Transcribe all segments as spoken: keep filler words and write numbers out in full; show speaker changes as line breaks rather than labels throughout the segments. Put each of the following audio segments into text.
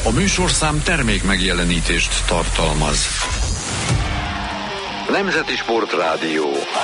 A műsorszám termék megjelenítést tartalmaz. Nemzeti Sportrádió.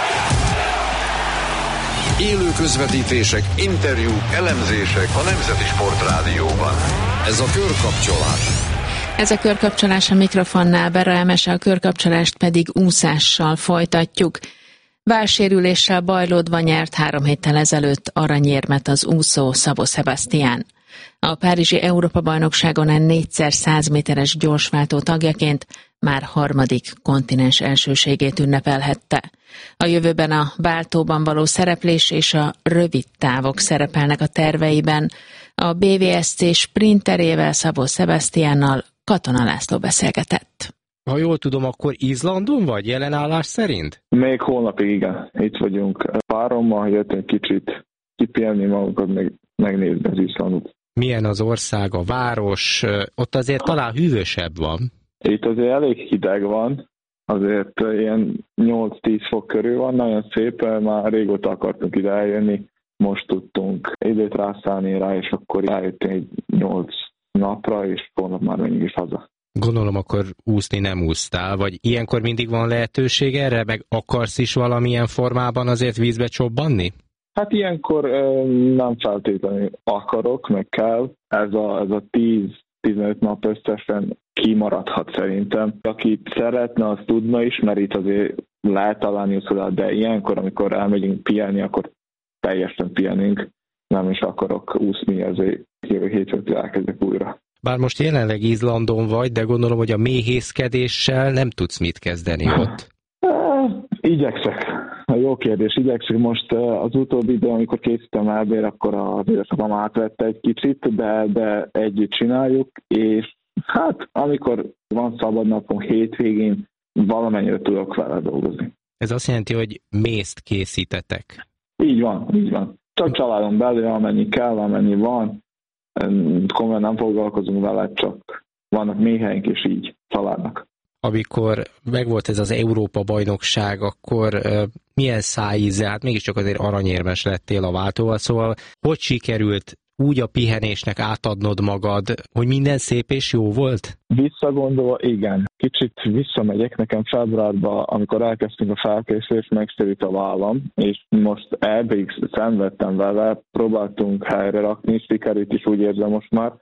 Élő közvetítések, interjúk, elemzések a Nemzeti Sportrádióban. Ez a körkapcsolás.
Ez a körkapcsolás a mikrofonnál, Bera Emese, a körkapcsolást pedig úszással folytatjuk. Válsérüléssel bajlódva nyert három héttel ezelőtt aranyérmet az úszó Szabó Sebastián. A párizsi Európa-bajnokságon a négyszer száz méteres gyorsváltó tagjaként már harmadik kontinens elsőségét ünnepelhette. A jövőben a váltóban való szereplés és a rövid távok szerepelnek a terveiben. A bé vé es cé sprinterével, Szabó Sebastiánnal Katona László beszélgetett.
Ha jól tudom, akkor Izlandon vagy jelenállás szerint?
Még holnapig igen, itt vagyunk. Párommal jöttünk kicsit kipihenni magukat, meg megnézni az Izlandot.
Milyen az ország, a város? Ott azért talán hűvösebb van. Itt
azért elég hideg van, azért ilyen nyolc-tíz fok körül van, nagyon szép, már régóta akartunk ide eljönni, most tudtunk időt rászállni rá, és akkor eljöttünk egy nyolc napra, és holnap már menjünk is haza.
Gondolom, akkor úszni nem úsztál, vagy ilyenkor mindig van lehetőség erre, meg akarsz is valamilyen formában azért vízbe csobbanni?
Hát ilyenkor nem feltétlenül akarok, meg kell. Ez a, ez a tíz-tizenöt nap összesen kimaradhat szerintem. Aki szeretne, az tudna is, mert itt azért lehet találni úszodát, de ilyenkor, amikor elmegyünk pihenni, akkor teljesen pihenünk. Nem is akarok úszni, ezért jövő hétfőtől elkezdek újra.
Bár most jelenleg Izlandon vagy, de gondolom, hogy a méhészkedéssel nem tudsz mit kezdeni ott.
Igyekszek. Jó kérdés, igyekszek. Most az utóbbi idő, amikor készítem elbér, akkor az édesapám átvette egy kicsit, de, de együtt csináljuk, és hát amikor van szabad napom hétvégén, valamennyire tudok vele dolgozni.
Ez azt jelenti, hogy mészt készítetek?
Így van, így van. Csak családon belül, amennyi kell, amennyi van. Komolyan nem foglalkozunk vele, csak vannak méheink, és így családnak.
Amikor megvolt ez az Európa-bajnokság, akkor uh, milyen szájíze, hát mégiscsak azért aranyérmes lettél a váltóval, szóval hogy sikerült úgy a pihenésnek átadnod magad, hogy minden szép és jó volt?
Visszagondolva, igen. Kicsit visszamegyek, nekem februárban, amikor elkezdtünk a felkészülést, megszerült a vállam, és most ebből szenvedtem vele, próbáltunk helyre rakni, sikerült is, úgy érzem most már,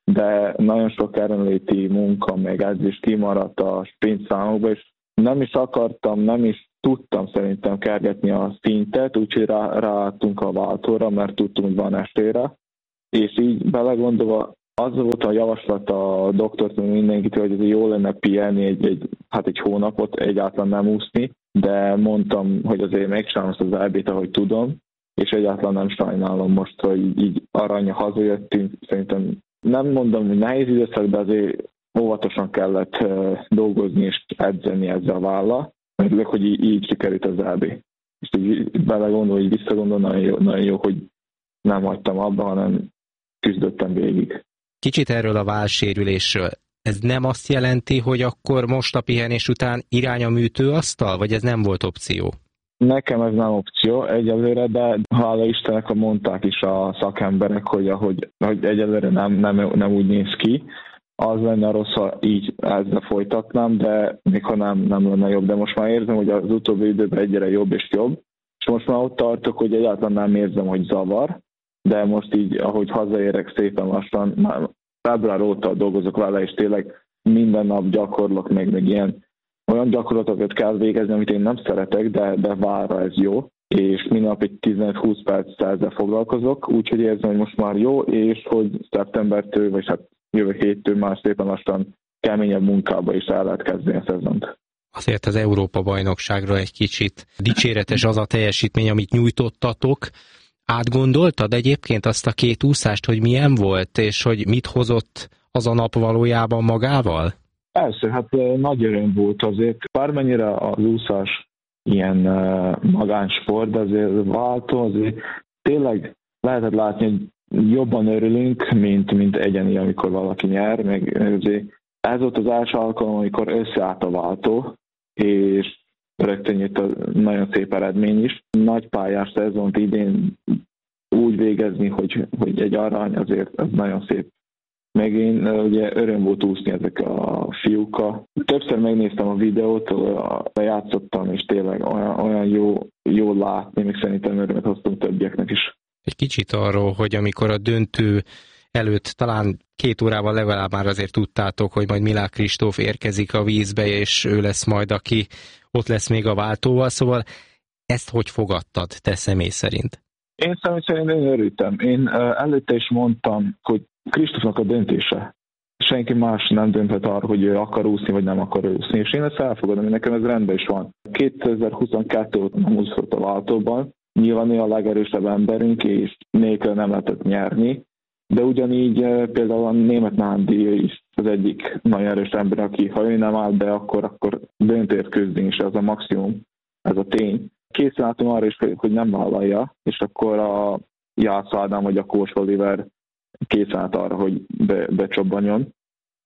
de nagyon sok erőnléti munka, meg ez is kimaradt a sprint számokba, és nem is akartam, nem is tudtam szerintem kergetni a szintet, úgyhogy rá, ráálltunk a váltóra, mert tudtunk, hogy van estére, és így belegondolva az volt a javaslat a doktortól mindenkit, hogy ez jó lenne pihenni egy, egy, hát egy hónapot, egyáltalán nem úszni, de mondtam, hogy azért megcsinálom azt az elbét, ahogy tudom, és egyáltalán nem sajnálom most, hogy így, így aranyra hazajöttünk, szerintem nem mondom, hogy nehéz időszak, de azért óvatosan kellett uh, dolgozni és edzeni ezzel a vállal. Örülök, hogy így, így sikerült az é bé. És így belegondol, hogy visszagondol, nagyon jó, nagyon jó, hogy nem hagytam abba, hanem küzdöttem végig.
Kicsit erről a válsérülésről. Ez nem azt jelenti, hogy akkor most a pihenés után irány a műtőasztal, vagy ez nem volt opció?
Nekem ez nem opció egyelőre, de hála Istennek mondták is a szakemberek, hogy, ahogy, hogy egyelőre nem, nem, nem úgy néz ki. Az lenne rossz, ha így ezzel folytatnám, de még ha nem, nem lenne jobb. De most már érzem, hogy az utóbbi időben egyre jobb és jobb. És most már ott tartok, hogy egyáltalán nem érzem, hogy zavar, de most így, ahogy hazaérek szépen lassan, már február óta dolgozok vele, és tényleg minden nap gyakorlok, meg, meg ilyen olyan gyakorlatokat kell végezni, amit én nem szeretek, de, de várra ez jó, és minden nap egy tizenöt-húsz perc ezzel foglalkozok, úgyhogy érzem, hogy most már jó, és hogy szeptembertől, vagy hát jövő héttől már szépen lassan keményebb munkába is el lehet kezdeni a szezont.
Azért az Európa-bajnokságra egy kicsit dicséretes az a teljesítmény, amit nyújtottatok. Átgondoltad egyébként azt a két úszást, hogy milyen volt, és hogy mit hozott az a nap valójában magával?
Persze, hát nagy öröm volt azért. Bármennyire az úszás ilyen uh, magánsport, de azért váltó, azért tényleg lehetett látni, hogy jobban örülünk, mint, mint egyeni, amikor valaki nyer. Meg azért ez volt az első alkalom, amikor összeállt a váltó, és rögtön jött a nagyon szép eredmény is. Nagy pályás szezont idén úgy végezni, hogy, hogy egy arany, azért ez nagyon szép meg én ugye öröm volt úszni ezek a fiúkkal. Többször megnéztem a videót, játszottam, és tényleg olyan, olyan jó, jó látni, még szerintem örömet hoztam többieknek is.
Egy kicsit arról, hogy amikor a döntő előtt talán két órával legalább már azért tudtátok, hogy majd Milák Kristóf érkezik a vízbe, és ő lesz majd, aki ott lesz még a váltóval, szóval ezt hogy fogadtad te személy szerint?
Én személy szerint én örültem. Én előtte is mondtam, hogy Kristófnak a döntése. Senki más nem dönthet arra, hogy ő akar úszni, vagy nem akar úszni, és én ezt elfogadom, nekem ez rendben is van. kétezer-huszonkettő óta nem úszott a váltóban, nyilván ő a legerősebb emberünk, és nélkül nem lehetett nyerni, de ugyanígy például a német Nándi is az egyik nagyon erős ember, aki ha ő nem áll be, akkor, akkor döntőért küzdünk, és ez a maximum, ez a tény. Készen álltunk arra is, hogy nem vállalja, és akkor a Jász Ádám vagy a Kós Oliver készen állt arra, hogy be, becsobbanjon,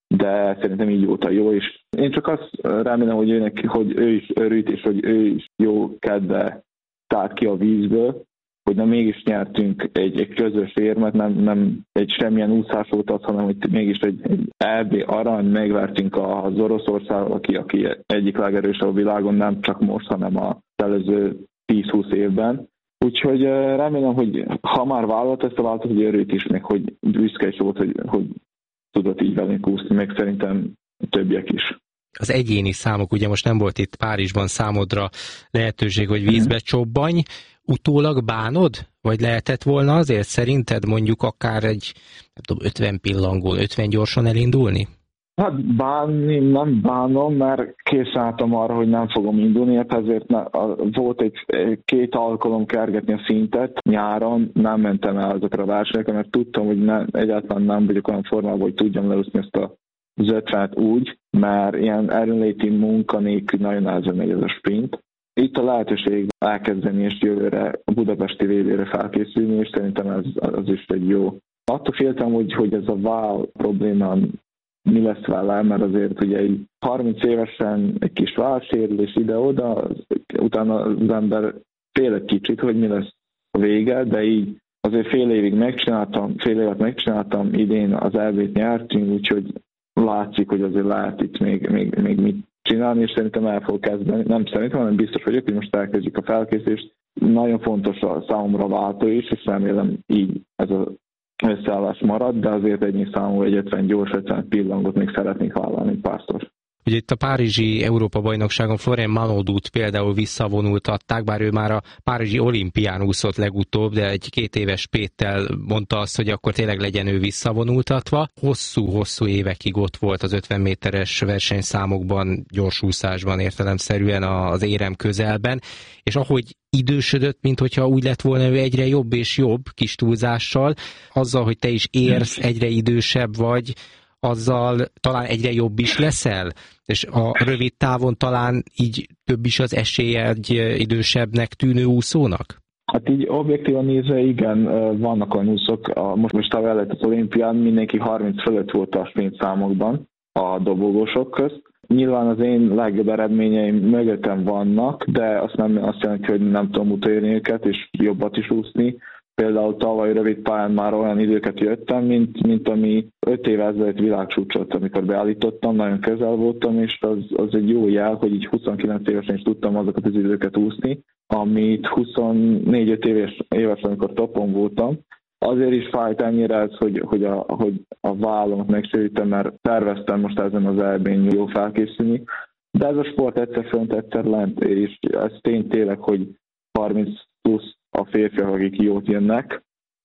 de szerintem így óta jó, és én csak azt remélem, hogy, őnek, hogy ő is örült, és hogy ő is jó kedve tárt ki a vízből, hogy nem mégis nyertünk egy, egy közös érmet, nem, nem egy semmilyen úszás volt az, hanem hogy mégis egy, egy é bé arany megvertünk az Oroszországgal, aki, aki egyik legerősebb a világon, nem csak most, hanem a előző tíz-húsz évben. Úgyhogy remélem, hogy ha már vállalt ezt a váltot, hogy örült is meg, hogy büszke is volt, hogy, hogy tudott így velünk úszni, meg szerintem többiek is.
Az egyéni számok, ugye most nem volt itt Párizsban számodra lehetőség, hogy vízbe csobbanj, utólag bánod? Vagy lehetett volna azért szerinted mondjuk akár egy nem tudom, ötven pillangón, ötven gyorsan elindulni?
Hát bánni nem bánom, mert készen álltam arra, hogy nem fogom indulni, ezért ne, a, volt egy két alkalom kergetni a szintet nyáron, nem mentem el azokra a versenyekre, mert tudtam, hogy ne, egyáltalán nem vagyok olyan formában, hogy tudjam leúszni ezt a az ötvenet úgy, mert ilyen erőnléti munka nélkül nagyon nehezen megy ez a sprint. Itt a lehetőség elkezdeni és jövőre a budapesti vé bére felkészülni, és szerintem ez az is egy jó. Attól féltem, hogy, hogy ez a vál probléma mi lesz vele, mert azért ugye egy harminc évesen egy kis válsérülés ide-oda, utána az ember fél egy kicsit, hogy mi lesz a vége, de így azért fél évig megcsináltam, fél évet megcsináltam, idén az é bét nyertünk, úgyhogy látszik, hogy azért lehet itt még, még, még mit csinálni, és szerintem el fog kezdeni. Nem szerintem, hanem biztos vagyok, hogy most elkezdjük a felkészítést. Nagyon fontos a számomra váltó is, és remélem így ez az összeállás marad, de azért ennyi számú egy ötven gyors, ötven pillangot még szeretnék vállalni párszor.
Ugye itt a párizsi Európa-bajnokságon Florian Manodut például visszavonultatták, bár ő már a párizsi olimpián úszott legutóbb, de egy két éves Péttel mondta azt, hogy akkor tényleg legyen ő visszavonultatva. Hosszú-hosszú évekig ott volt az ötven méteres versenyszámokban, gyorsúszásban értelemszerűen az érem közelben, és ahogy idősödött, mint hogyha úgy lett volna ő egyre jobb és jobb kis túlzással, azzal, hogy te is érsz, egyre idősebb vagy, azzal talán egyre jobb is leszel, és a rövid távon talán így több is az esélye egy idősebbnek tűnő úszónak?
Hát így objektívan nézve igen, vannak olyan úszók, most, most tavaly előtt az olimpián mindenki harminc fölött volt a sprint számokban a dobogósok közt. Nyilván az én legjobb eredményeim mögöttem vannak, de azt nem azt jelenti, hogy nem tudom utolérni őket, és jobbat is úszni. Például tavaly rövid pályán már olyan időket jöttem, mint, mint ami öt éve ezelőtt világcsúcsot, amikor beállítottam, nagyon közel voltam, és az, az egy jó jel, hogy így huszonkilenc évesen is tudtam azokat az időket úszni, amit huszonnégy-öt éves, éves, amikor topon voltam. Azért is fájt ennyire ez, hogy, hogy, a, hogy a vállamat megsérültem, mert terveztem most ezen az é bén jó felkészülni, de ez a sport egyszer fönt, egyszer lent, és ez tény tényleg, hogy harminc plusz a férfiak, akik jót jönnek,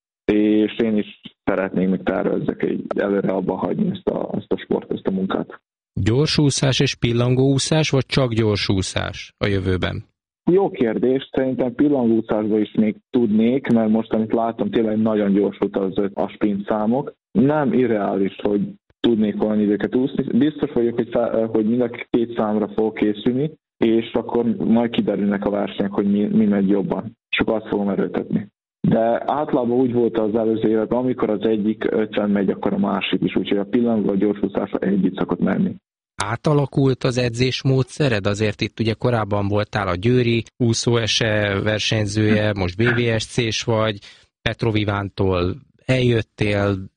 és én is szeretnék még tervezzek egy előre abba hagyni ezt a, ezt a sport, ezt a munkát.
Gyorsúszás és pillangóúszás, vagy csak gyorsúszás a jövőben?
Jó kérdés, szerintem pillangóúszásban is még tudnék, mert most, amit látom, tényleg nagyon gyorsult az a sprint számok. Nem irreális, hogy tudnék olyan időket úszni. Biztos vagyok, hogy, fel, hogy mind a két számra fog készülni, és akkor majd kiderülnek a versenyek, hogy mi, mi megy jobban. Csak azt fogom erőltetni. De általában úgy volt az előző években, amikor az egyik ötven megy, akkor a másik is, úgyhogy a pillangó a gyorsúszásra együtt szokott menni.
Átalakult az edzésmódszered? Azért itt ugye korábban voltál a győri úszóese versenyzője, most bé vé es cés vagy, Petrov Ivántól eljöttél,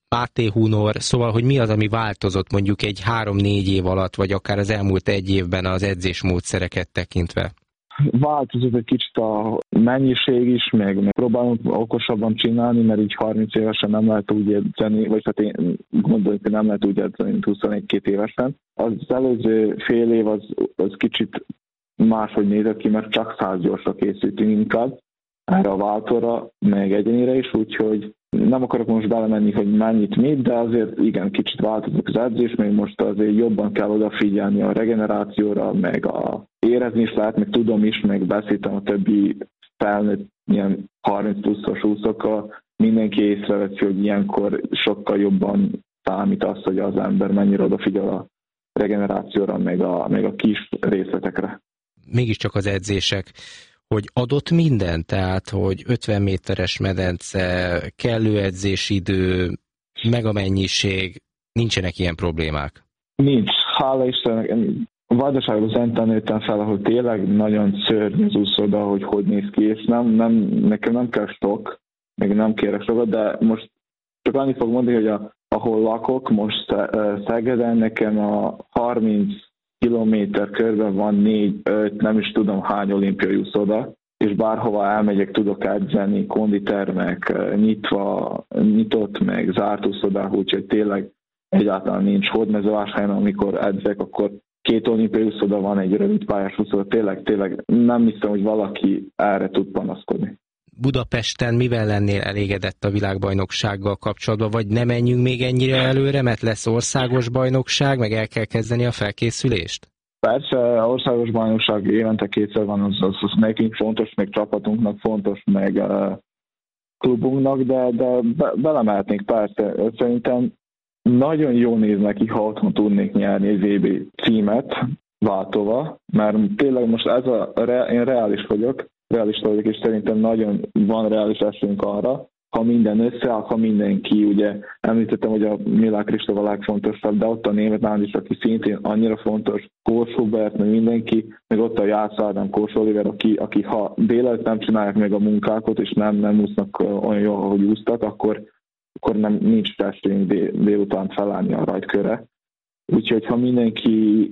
Máté Hunor, szóval, hogy mi az, ami változott mondjuk egy három-négy év alatt, vagy akár az elmúlt egy évben az edzésmódszereket tekintve?
Változott egy kicsit a mennyiség is, meg, meg próbálunk okosabban csinálni, mert így harminc évesen nem lehet úgy edzeni, vagy hát én gondolom, hogy nem lehet úgy edzeni, mint huszonegy-két évesen. Az előző fél év az, az kicsit máshogy nézett ki, mert csak száz gyorsra készítünk inkább erre a váltóra, meg egyenére is, úgyhogy nem akarok most belemenni, hogy mennyit mit, de azért igen, kicsit változik az edzés, még most azért jobban kell odafigyelni a regenerációra, meg a érezni is lehet, meg tudom is, meg beszéltem a többi felnőtt ilyen harminc pluszos úszokkal, mindenki észreveszi, hogy ilyenkor sokkal jobban számít az, hogy az ember mennyire odafigyel a regenerációra, meg a, meg a kis részletekre.
Mégiscsak az edzések, hogy adott minden, tehát, hogy ötven méteres medence, kellő edzésidő, meg a mennyiség, nincsenek ilyen problémák? Nincs.
Hála Istennek. Vajdaságban Zentán nőttem fel, ahol tényleg nagyon szörnyű az úszoda, hogy hogy néz ki, és nem, nem, nekem nem kell sok, meg nem kérek sokat, de most csak annyit fog mondani, hogy a, ahol lakok, most Szegeden, nekem a harminc kilométer körben van négy-öt, nem is tudom hány olimpiai úszoda, és bárhova elmegyek, tudok edzeni, konditermek, nyitva, nyitott, meg zárt úszodák, úgyhogy tényleg egyáltalán nincs Hódmezővásárhelyen, amikor edzek, akkor két olimpiai úszoda van, egy rövid pályás úszoda, tényleg, tényleg nem hiszem, hogy valaki erre tud panaszkodni.
Budapesten mivel lennél elégedett a világbajnoksággal kapcsolatban, vagy ne menjünk még ennyire előre, mert lesz országos bajnokság, meg el kell kezdeni a felkészülést?
Persze, országos bajnokság évente kétszer van, az, az, az nekünk fontos, meg csapatunknak fontos, meg uh, klubunknak, de, de be, belemehetnénk persze. Szerintem nagyon jól néz neki, ha otthon tudnék nyerni egy vé bé címet váltóval, mert tényleg most ez a, én reális vagyok, realista vagyok, és szerintem nagyon van reális esélyünk arra, ha minden összeáll, ha mindenki, ugye említettem, hogy a Milák Kristóf a legfontosabb, de ott a német Nándis, aki szintén annyira fontos, Kós Hubert, meg mindenki, meg ott a Jász Ádám, Kós Oliver, aki, aki ha délelőtt nem csinálják meg a munkákat, és nem, nem úsznak olyan jól, ahogy úsztak, akkor, akkor nem, nincs esélyünk dél, délután felállni a rajtkörre. Úgyhogy ha mindenki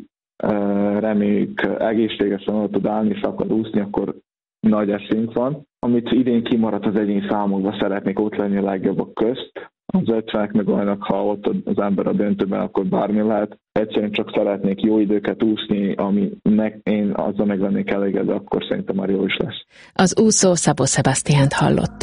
reméljük egészségesen oda tud állni, és akar úszni, akkor nagy esélyünk van. Amit idén kimaradt az egyéni számokban, szeretnék ott lenni a legjobbak közt. Az ötvenek meg olyanok, ha ott az ember a döntőben, akkor bármi lehet. Egyszerűen csak szeretnék jó időket úszni, ami én azzal meg lennék elégedve, akkor szerintem már jó is lesz.
Az úszó Szabó Sebastiánt hallottuk.